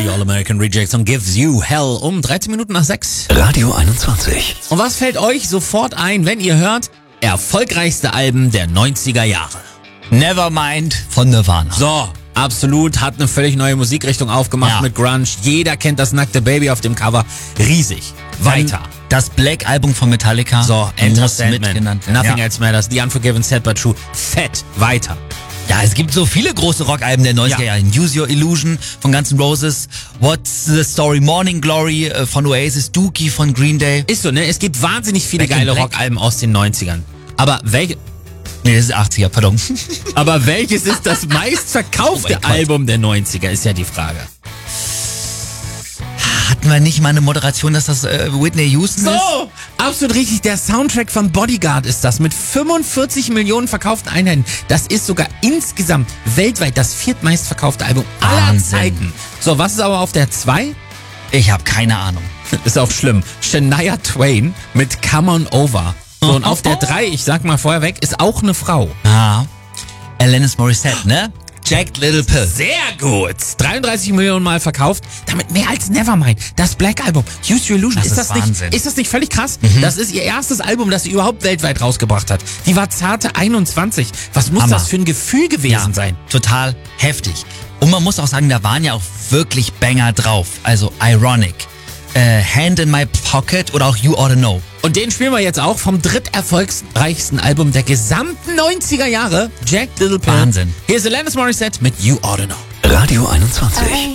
die All-American Rejects und Gives You Hell um 13 Minuten nach 6. Radio 21. Und was fällt euch sofort ein, wenn ihr hört, erfolgreichste Alben der 90er Jahre? Nevermind von Nirvana. So, absolut, hat eine völlig neue Musikrichtung aufgemacht mit Grunge. Jeder kennt das nackte Baby auf dem Cover. Riesig. Weiter. Das Black Album von Metallica. So, Enter muss Sandman, mitgenannt werden. Nothing Else Matters, The Unforgiven, Sad But True. Fett. Weiter. Ja, es gibt so viele große Rockalben der 90er Jahre. Use Your Illusion von Guns N' Roses, What's the Story, Morning Glory von Oasis, Dookie von Green Day. Ist so, ne? Es gibt wahnsinnig viele Back in geile Black. Rockalben aus den 90ern. Aber Nee, das ist 80er, pardon. Aber welches ist das meistverkaufte Oh mein Gott. Album der 90er, ist ja die Frage. Hatten wir nicht mal eine Moderation, dass das Whitney Houston ist? So, absolut richtig. Der Soundtrack von Bodyguard ist das mit 45 Millionen verkauften Einheiten. Das ist sogar insgesamt weltweit das viertmeistverkaufte Album aller Wahnsinn. Zeiten. So, was ist aber auf der 2? Ich habe keine Ahnung. Ist auch schlimm. Shania Twain mit Come On Over. So, und auf der 3, ich sag mal vorher weg, ist auch eine Frau. Ah, Alanis Morissette, ne? Jagged Little Pill. Sehr gut. 33 Millionen Mal verkauft. Damit mehr als Nevermind. Das Black Album. Use Your Illusion. Das ist Wahnsinn. Ist das nicht völlig krass? Das ist ihr erstes Album, das sie überhaupt weltweit rausgebracht hat. Die war zarte 21. Was muss Hammer. das für ein Gefühl gewesen sein? Total heftig. Und man muss auch sagen, da waren ja auch wirklich Banger drauf. Also Ironic, Hand in My Pocket oder auch You Oughta Know. Und den spielen wir jetzt auch vom dritterfolgreichsten Album der gesamten 90er Jahre. Jagged Little Pill. Wahnsinn. Hier ist Alanis Morissette mit You Oughta Know. Radio 21.